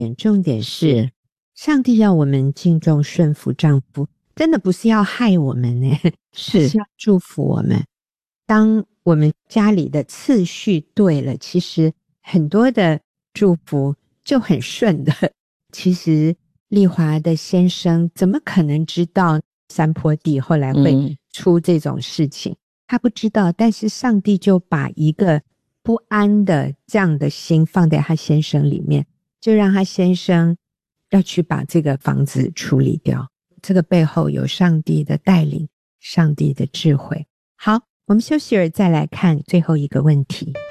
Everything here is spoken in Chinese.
重点是上帝要我们敬重顺服丈夫，真的不是要害我们呢，是要祝福我们。当我们家里的次序对了，其实很多的祝福就很顺的。其实丽华的先生怎么可能知道山坡地后来会出这种事情，他不知道，但是上帝就把一个不安的这样的心放在他先生里面，就让他先生要去把这个房子处理掉。这个背后有上帝的带领，上帝的智慧。好，我们休息儿再来看最后一个问题。